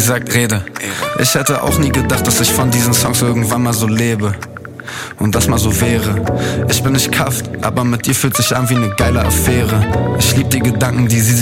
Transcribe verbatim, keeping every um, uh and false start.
sagt Rede. Ich hätte auch nie gedacht, dass ich von diesen Songs irgendwann mal so lebe. Und das mal so wäre. Ich bin nicht kafft, aber mit dir fühlt sich an wie eine geile Affäre. Ich lieb die Gedanken, die sie